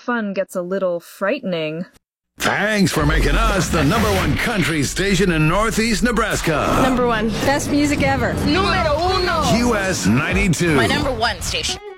fun gets a little frightening. Thanks for making us the #1 country station in Northeast Nebraska. #1. Best music ever. Número 1. US 92. My #1 station.